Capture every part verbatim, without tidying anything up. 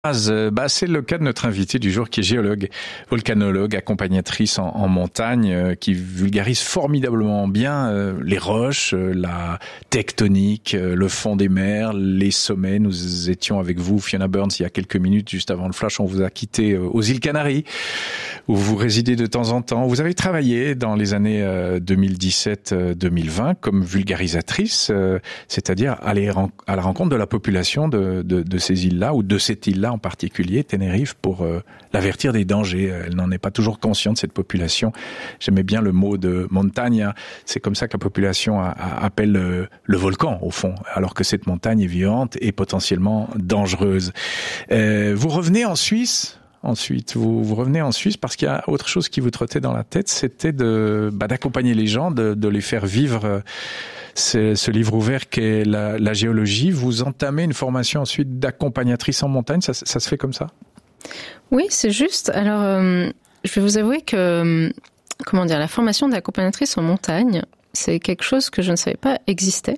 Bah, c'est le cas de notre invitée du jour qui est géologue, volcanologue, accompagnatrice en, en montagne, euh, qui vulgarise formidablement bien euh, les roches, euh, la tectonique, euh, le fond des mers, les sommets. Nous étions avec vous, Fiona Burns, il y a quelques minutes, juste avant le flash. On vous a quitté euh, aux îles Canaries, où vous résidez de temps en temps. Vous avez travaillé dans les années euh, deux mille dix-sept deux mille vingt comme vulgarisatrice, euh, c'est-à-dire aller ren- à la rencontre de la population de, de, de ces îles-là, ou de cette île-là en particulier, Tenerife, pour euh, l'avertir des dangers. Elle n'en est pas toujours consciente, cette population. J'aimais bien le mot de montagne. C'est comme ça que la population a, a, appelle euh, le volcan, au fond, alors que cette montagne est vivante et potentiellement dangereuse. Euh, vous revenez en Suisse Ensuite, vous, vous revenez en Suisse parce qu'il y a autre chose qui vous trottait dans la tête, c'était de, bah, d'accompagner les gens, de, de les faire vivre euh, ce, ce livre ouvert qu'est la, la géologie. Vous entamez une formation ensuite d'accompagnatrice en montagne, ça, ça se fait comme ça ? Oui, c'est juste. Alors, euh, je vais vous avouer que, euh, comment dire, la formation d'accompagnatrice en montagne, c'est quelque chose que je ne savais pas existait.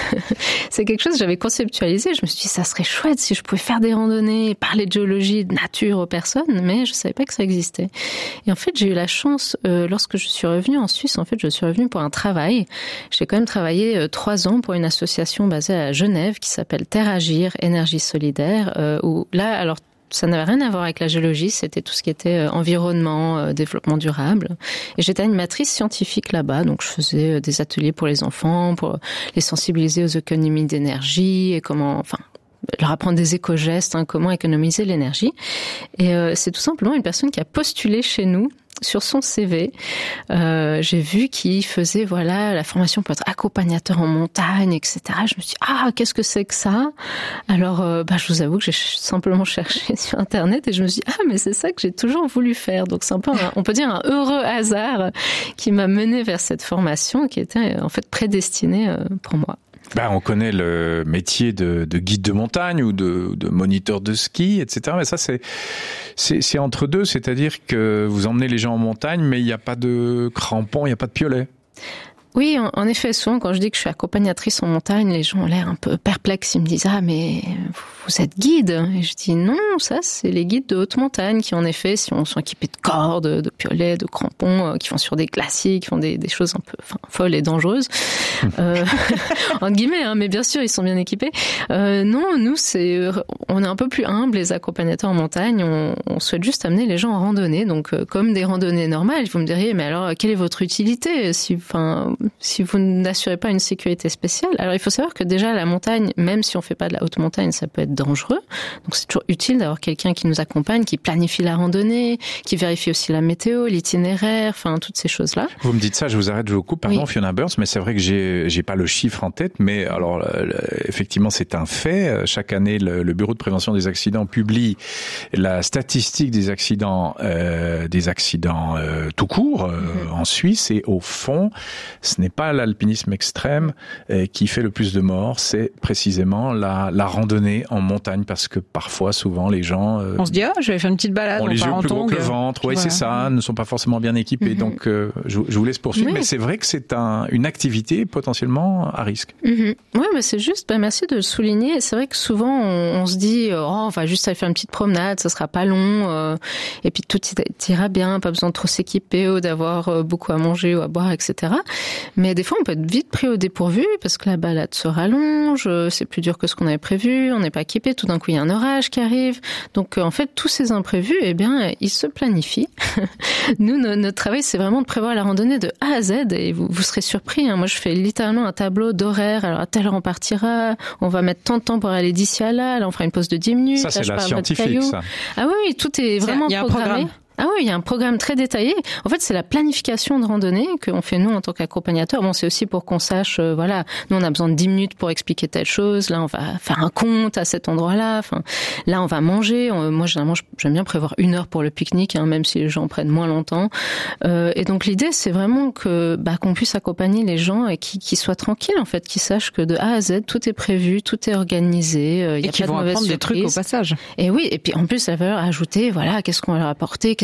C'est quelque chose que j'avais conceptualisé. Je me suis dit, ça serait chouette si je pouvais faire des randonnées, parler de géologie, de nature aux personnes, mais je savais pas que ça existait. Et en fait, j'ai eu la chance, euh, lorsque je suis revenue en Suisse, en fait, je suis revenue pour un travail. J'ai quand même travaillé euh, trois ans pour une association basée à Genève qui s'appelle Terre Agir, Énergie Solidaire, euh, où là, alors, ça n'avait rien à voir avec la géologie, c'était tout ce qui était environnement, euh, développement durable. Et j'étais animatrice scientifique là-bas, donc je faisais des ateliers pour les enfants, pour les sensibiliser aux économies d'énergie et comment, enfin, leur apprendre des éco-gestes, hein, comment économiser l'énergie. Et euh, c'est tout simplement une personne qui a postulé chez nous. Sur son C V, euh, j'ai vu qu'il faisait voilà la formation pour être accompagnateur en montagne, et cetera. Je me suis dit, ah, qu'est-ce que c'est que ça ? Alors, euh, bah, je vous avoue que j'ai simplement cherché sur Internet et je me suis dit, ah, mais c'est ça que j'ai toujours voulu faire. Donc, c'est un peu, un, on peut dire, un heureux hasard qui m'a mené vers cette formation qui était en fait prédestinée euh, pour moi. Ben, on connaît le métier de, de guide de montagne ou de, de moniteur de ski, et cetera. Mais ça, c'est, c'est, c'est entre deux, c'est-à-dire que vous emmenez les gens en montagne, mais il n'y a pas de crampons, il n'y a pas de piolet. Oui, en, en effet, souvent quand je dis que je suis accompagnatrice en montagne, les gens ont l'air un peu perplexes. Ils me disent « Ah, mais vous êtes guide ?» Et je dis « Non, ça, c'est les guides de haute montagne qui, en effet, si on sont équipés de cordes, de piolets, de crampons, euh, qui vont sur des glaciers, qui font des, des choses un peu enfin, folles et dangereuses. Euh, entre guillemets, hein, mais bien sûr, ils sont bien équipés. Euh, non, nous, c'est, on est un peu plus humbles, les accompagnateurs en montagne. On, on souhaite juste amener les gens en randonnée. Donc, euh, comme des randonnées normales, vous me diriez « Mais alors, quelle est votre utilité ?» Si, enfin, si vous n'assurez pas une sécurité spéciale. Alors, il faut savoir que déjà, la montagne, même si on fait pas de la haute montagne, ça peut être dangereux. Donc, c'est toujours utile d'avoir quelqu'un qui nous accompagne, qui planifie la randonnée, qui vérifie aussi la météo, l'itinéraire, enfin, toutes ces choses-là. Vous me dites ça, je vous arrête, je vous coupe. Pardon, oui. Fiona Burns, mais c'est vrai que j'ai, j'ai pas le chiffre en tête, mais alors, effectivement, c'est un fait. Chaque année, le, le Bureau de prévention des accidents publie la statistique des accidents, euh, des accidents euh, tout court euh, mm-hmm. en Suisse, et au fond, ce n'est pas l'alpinisme extrême euh, qui fait le plus de morts, c'est précisément la, la randonnée en montagne, parce que parfois, souvent, les gens... Euh, on se dit, ah, je vais faire une petite balade. On les yeux plus gros que le ventre, oui, voilà. C'est ça, ne sont pas forcément bien équipés, mm-hmm. donc euh, je, je vous laisse poursuivre, oui. Mais c'est vrai que c'est un, une activité potentiellement à risque. Mm-hmm. Oui, mais c'est juste, bah, merci de le souligner. C'est vrai que souvent, on, on se dit, oh, on va juste aller faire une petite promenade, ça sera pas long, euh, et puis tout ira bien, pas besoin de trop s'équiper ou d'avoir euh, beaucoup à manger ou à boire, et cetera. Mais des fois, on peut être vite pris au dépourvu parce que la balade se rallonge, c'est plus dur que ce qu'on avait prévu, on n'est pas équipé, tout d'un coup, il y a un orage qui arrive. Donc, en fait, tous ces imprévus, eh bien, ils se planifient. Nous, notre travail, c'est vraiment de prévoir la randonnée de A à Z, et vous, vous serez surpris. Hein. Moi, je fais littéralement un tableau d'horaire. Alors, à telle heure, on partira, on va mettre tant de temps pour aller d'ici à là, là, on fera une pause de dix minutes. Ça, c'est là, la scientifique, ça. Ah oui, oui, tout est vraiment c'est, programmé. Ah oui, il y a un programme très détaillé. En fait, c'est la planification de randonnée qu'on fait nous en tant qu'accompagnateurs. Bon, c'est aussi pour qu'on sache, euh, voilà, nous on a besoin de dix minutes pour expliquer telle chose. Là, on va faire un compte à cet endroit-là. Enfin, là, on va manger. On, moi, généralement, j'aime bien prévoir une heure pour le pique-nique, hein, même si les gens prennent moins longtemps. Euh, et donc, l'idée, c'est vraiment que bah, qu'on puisse accompagner les gens et qu'ils, qu'ils soient tranquilles, en fait, qu'ils sachent que de A à Z, tout est prévu, tout est organisé. Euh, et y a qu'ils pas vont de apprendre surprise. Des trucs au passage. Et oui, et puis en plus, la valeur ajoutée, voilà, qu'est-ce qu'on va leur apporter, qu'est-ce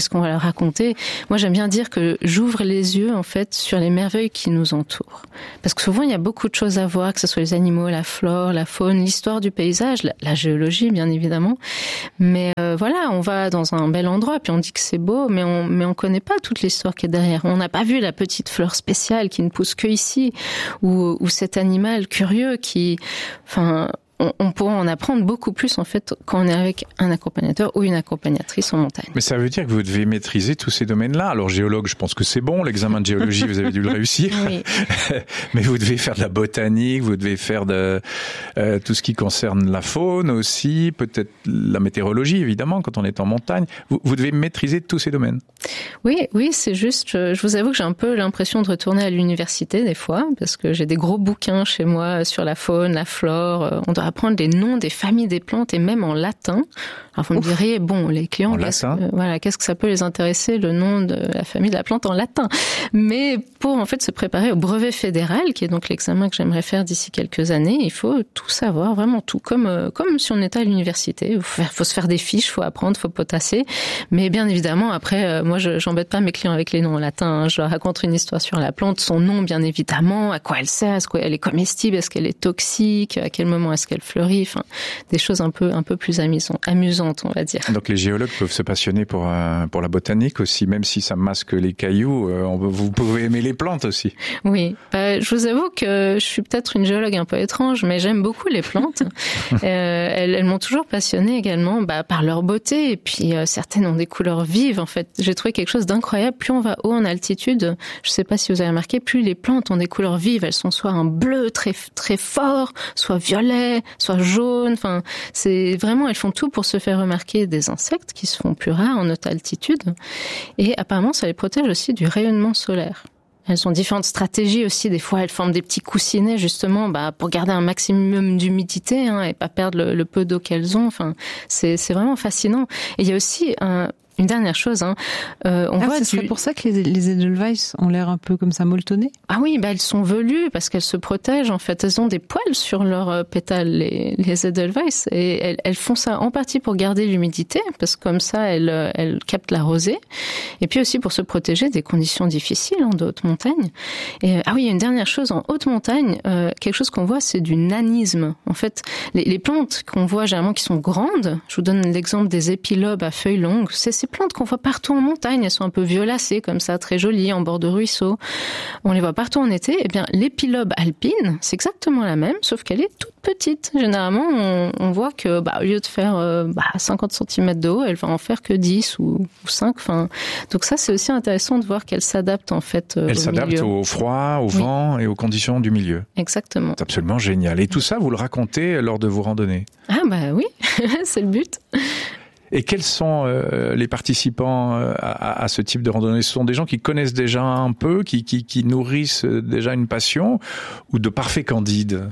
qu'est-ce qu'on va leur raconter. Moi, j'aime bien dire que j'ouvre les yeux, en fait, sur les merveilles qui nous entourent. Parce que souvent, il y a beaucoup de choses à voir, que ce soit les animaux, la flore, la faune, l'histoire du paysage, la, la géologie, bien évidemment. Mais euh, voilà, on va dans un bel endroit, puis on dit que c'est beau, mais on mais on connaît pas toute l'histoire qui est derrière. On n'a pas vu la petite fleur spéciale qui ne pousse que ici, ou, ou cet animal curieux qui, enfin, on, on pourra en apprendre beaucoup plus en fait quand on est avec un accompagnateur ou une accompagnatrice en montagne. Mais ça veut dire que vous devez maîtriser tous ces domaines-là. Alors géologue, je pense que c'est bon, l'examen de géologie, vous avez dû le réussir. Oui. Mais vous devez faire de la botanique, vous devez faire de euh, tout ce qui concerne la faune aussi, peut-être la météorologie évidemment quand on est en montagne. Vous, vous devez maîtriser tous ces domaines. Oui, oui, c'est juste. Je vous avoue que j'ai un peu l'impression de retourner à l'université des fois, parce que j'ai des gros bouquins chez moi sur la faune, la flore. On doit apprendre les noms des familles des plantes et même en latin. Alors vous Ouf. me diriez, bon, les clients, en qu'est-ce latin. que, voilà, qu'est-ce que ça peut les intéresser, le nom de la famille de la plante en latin. Mais pour en fait se préparer au brevet fédéral, qui est donc l'examen que j'aimerais faire d'ici quelques années, il faut tout savoir, vraiment tout, comme comme si on était à l'université. Il faut, faut se faire des fiches, faut apprendre, faut potasser. Mais bien évidemment, après, moi, je, j'embête pas mes clients avec les noms en latin. Hein. Je leur raconte une histoire sur la plante, son nom, bien évidemment, à quoi elle sert, est-ce qu'elle est comestible, est-ce qu'elle est toxique, à quel moment est-ce qu'elle fleurit, enfin, des choses un peu un peu plus amusantes, amusantes, on va dire. Donc les géologues peuvent se passionner pour euh, pour la botanique aussi, même si ça masque les cailloux. Euh, on, vous pouvez aimer les plantes aussi. Oui, bah, je vous avoue que je suis peut-être une géologue un peu étrange, mais j'aime beaucoup les plantes. euh, elles, elles m'ont toujours passionnée également, bah, par leur beauté, et puis euh, certaines ont des couleurs vives. En fait, j'ai trouvé quelque chose d'incroyable. Plus on va haut en altitude, je sais pas si vous avez remarqué, plus les plantes ont des couleurs vives. Elles sont soit un bleu très très fort, soit violet, soit jaune. Enfin, c'est vraiment, elles font tout pour se faire remarquer des insectes qui se font plus rares en haute altitude. Et apparemment, ça les protège aussi du rayonnement solaire. Elles ont différentes stratégies aussi. Des fois, elles forment des petits coussinets justement, bah, pour garder un maximum d'humidité, hein, et pas perdre le, le peu d'eau qu'elles ont. Enfin, c'est, c'est vraiment fascinant. Et il y a aussi un Une dernière chose, hein, euh, on ah, voit ce serait du... pour ça que les, les Edelweiss ont l'air un peu comme ça molletonnés. Ah oui, bah elles sont velues parce qu'elles se protègent. En fait, elles ont des poils sur leurs pétales, les, les Edelweiss, et elles, elles font ça en partie pour garder l'humidité, parce que comme ça, elles, elles captent la rosée, et puis aussi pour se protéger des conditions difficiles, hein, de haute montagne. Et ah oui, il y a une dernière chose en haute montagne, euh, quelque chose qu'on voit, c'est du nanisme. En fait, les, les plantes qu'on voit généralement qui sont grandes, je vous donne l'exemple des épilobes à feuilles longues, c'est ces plantes qu'on voit partout en montagne, elles sont un peu violacées comme ça, très jolies, en bord de ruisseau. On les voit partout en été. Eh bien, l'épilobe alpine, c'est exactement la même, sauf qu'elle est toute petite. Généralement, on, on voit que, bah, au lieu de faire euh, bah, cinquante centimètres de haut, elle va en faire que dix ou, ou cinq. Enfin, donc ça, c'est aussi intéressant de voir qu'elle s'adapte en fait euh, Elle au s'adapte milieu. au froid, au oui. vent et aux conditions du milieu. Exactement. C'est absolument génial. Et tout ça, vous le racontez lors de vos randonnées? Ah bah oui, c'est le but. Et quels sont euh, les participants euh, à, à ce type de randonnée? Ce sont des gens qui connaissent déjà un peu, qui, qui, qui nourrissent déjà une passion, ou de parfaits candides?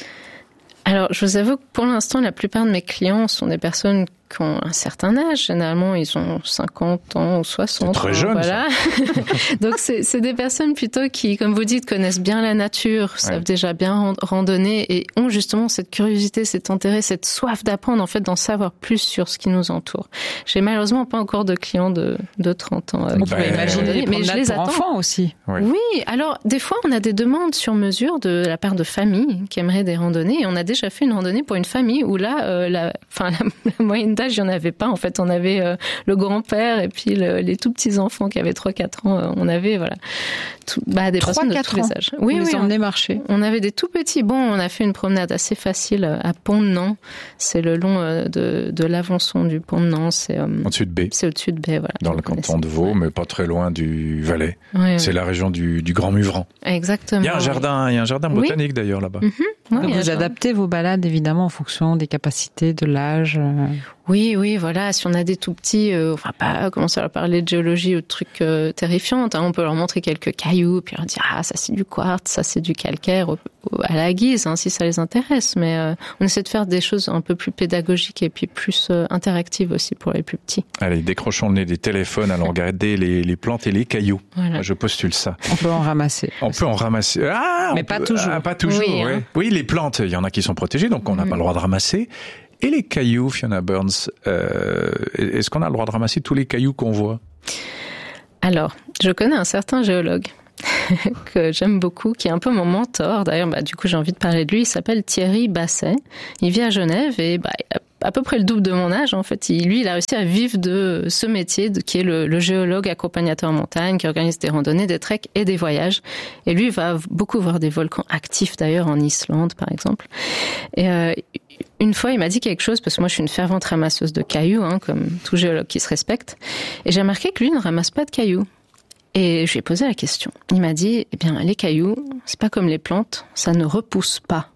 Alors, je vous avoue que pour l'instant, la plupart de mes clients sont des personnes qui ont un certain âge. Généralement, ils ont cinquante ans ou soixante. C'est très jeune, voilà. Donc, c'est, c'est des personnes plutôt qui, comme vous dites, connaissent bien la nature, ouais. savent déjà bien randonner et ont justement cette curiosité, cet intérêt, cette soif d'apprendre, en fait, d'en savoir plus sur ce qui nous entoure. J'ai malheureusement pas encore de clients de, de trente ans. On peut ben, imaginer, mais je les attends. Enfants aussi. Oui. oui. Alors, des fois, on a des demandes sur mesure de la part de familles qui aimeraient des randonnées. Et on a déjà fait une randonnée pour une famille où là, euh, la, enfin, la, la moyenne d'âge, il n'y en avait pas. En fait, on avait euh, le grand-père et puis le, les tout petits enfants qui avaient trois quatre ans. Euh, on avait, voilà, tout, bah, des personnes de tous les âges. Oui, oui, on emmenait marcher. On avait des tout petits. Bon, on a fait une promenade assez facile à Pont-de-Nant. C'est le long de, de l'Avançon du Pont-de-Nant. C'est euh, au-dessus de B. C'est au-dessus de B, voilà. Dans le canton de Vaud, mais pas très loin du Valais. Oui, c'est oui. la région du, du Grand Muvran. Exactement. Il y a un jardin, il y a un jardin botanique oui. d'ailleurs là-bas. Mm-hmm. Oui, Donc vous adaptez vos balades évidemment en fonction des capacités, de l'âge. Oui, oui, voilà. Si on a des tout petits, euh, on va pas commencer à leur parler de géologie ou de trucs euh, terrifiants. Hein. On peut leur montrer quelques cailloux, puis leur dire ah ça c'est du quartz, ça c'est du calcaire, au, au, à la guise, hein, si ça les intéresse. Mais euh, on essaie de faire des choses un peu plus pédagogiques et puis plus euh, interactives aussi pour les plus petits. Allez, décrochons le nez des téléphones, allons regarder les, les plantes et les cailloux. Voilà. Moi, je postule ça. On peut en ramasser. On peut en ramasser. Ah, mais on pas peut, toujours. Ah, pas toujours. Oui, ouais. hein. Oui, les plantes, il y en a qui sont protégées, donc on n'a mmh. pas le droit de ramasser. Et les cailloux, Fiona Burns, euh, est-ce qu'on a le droit de ramasser tous les cailloux qu'on voit? Alors, je connais un certain géologue que j'aime beaucoup, qui est un peu mon mentor. D'ailleurs, bah, du coup, j'ai envie de parler de lui. Il s'appelle Thierry Basset. Il vit à Genève et bah, à peu près le double de mon âge. En fait, il, lui, il a réussi à vivre de ce métier, de, qui est le, le géologue accompagnateur en montagne, qui organise des randonnées, des treks et des voyages. Et lui, il va beaucoup voir des volcans actifs, d'ailleurs, en Islande, par exemple. Et euh, une fois, il m'a dit quelque chose, parce que moi, je suis une fervente ramasseuse de cailloux, hein, comme tout géologue qui se respecte. Et j'ai remarqué que lui ne ramasse pas de cailloux. Et je lui ai posé la question. Il m'a dit, eh bien, les cailloux, c'est pas comme les plantes, ça ne repousse pas.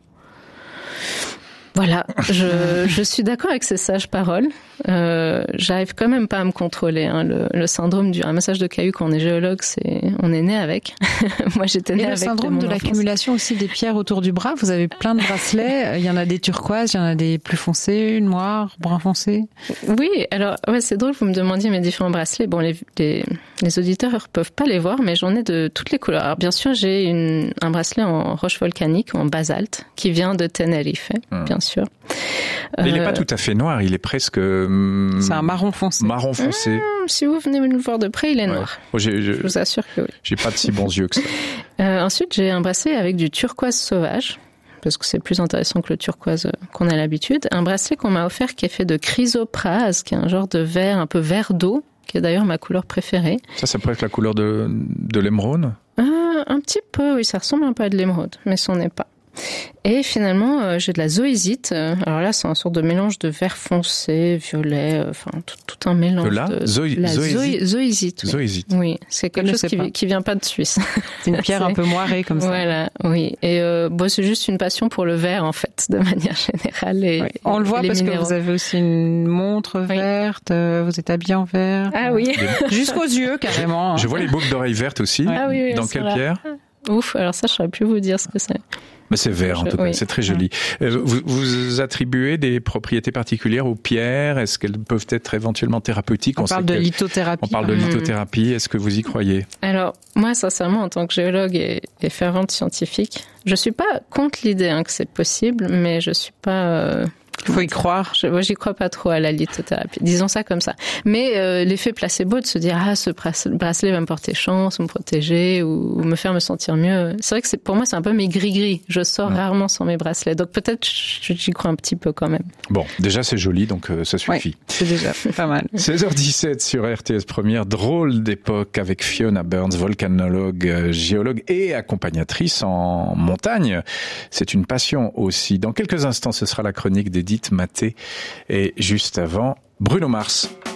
Voilà, je, je suis d'accord avec ces sages paroles. Euh, j'arrive quand même pas à me contrôler. Hein. Le, le syndrome du ramassage de cailloux quand on est géologue, c'est on est né avec. Moi, j'étais née Et avec. le syndrome de l'accumulation aussi des pierres autour du bras. Vous avez plein de bracelets. Il y en a des turquoises, il y en a des plus foncés, noirs, brun foncé. Oui, alors ouais, c'est drôle. Vous me demandiez mes différents bracelets. Bon, les, les, les auditeurs peuvent pas les voir, mais j'en ai de toutes les couleurs. Alors bien sûr, j'ai une, un bracelet en roche volcanique, en basalte, qui vient de Tenerife, mmh. bien sûr. Mais euh, il n'est pas tout à fait noir, il est presque... Hum, c'est un marron foncé. Marron foncé. Mmh, si vous venez me le voir de près, il est ouais. noir. Oh, j'ai, je, je vous assure que oui. J'ai pas de si bons yeux que ça. Euh, ensuite, j'ai un bracelet avec du turquoise sauvage, parce que c'est plus intéressant que le turquoise qu'on a l'habitude. Un bracelet qu'on m'a offert qui est fait de chrysoprase, qui est un genre de verre, un peu vert d'eau, qui est d'ailleurs ma couleur préférée. Ça, ça pourrait être la couleur de, de l'émeraude ? euh, Un petit peu, oui, ça ressemble un peu à de l'émeraude, mais ce n'est pas. Et finalement, euh, j'ai de la zoésite. Alors là, c'est un sorte de mélange de vert foncé, violet, enfin euh, tout, tout un mélange. De là de Zoé, la zoésite. Zoésite. Oui. Zoésite. Oui, c'est quelque chose qui, pas. qui vient pas de Suisse. C'est une pierre un peu moirée comme ça. Voilà, oui. Et euh, bon, c'est juste une passion pour le vert en fait, de manière générale. Et, oui. On le voit et parce minéraux. que vous avez aussi une montre oui. verte. Vous êtes habillé en vert. Ah oui. Jusqu'aux yeux carrément. Je vois les boucles d'oreilles vertes aussi. Ah oui, oui, Dans quelle là. pierre ? Ouf. Alors ça, je saurais plus vous dire ce que c'est. Mais c'est vert en tout cas, oui. c'est très joli. Vous, vous attribuez des propriétés particulières aux pierres ? Est-ce qu'elles peuvent être éventuellement thérapeutiques ? On, on parle de lithothérapie. On parle de lithothérapie. Est-ce que vous y croyez ? Alors moi, sincèrement, en tant que géologue et, et fervente scientifique, je suis pas contre l'idée hein, que c'est possible, mais je suis pas. Euh... Il faut y croire. Je, moi, j'y crois pas trop à la lithothérapie. Disons ça comme ça. Mais euh, l'effet placebo de se dire ah ce bracelet va me porter chance, me protéger ou, ou me faire me sentir mieux. C'est vrai que c'est pour moi c'est un peu mes gris-gris. Je sors ouais. rarement sans mes bracelets. Donc peut-être j'y crois un petit peu quand même. Bon, déjà c'est joli donc euh, ça suffit. Ouais, c'est déjà pas mal. seize heures dix-sept sur R T S Première, drôle d'époque avec Fiona Burns, volcanologue, euh, géologue et accompagnatrice en montagne. C'est une passion aussi. Dans quelques instants, ce sera la chronique d'Edith Maté et juste avant, Bruno Mars.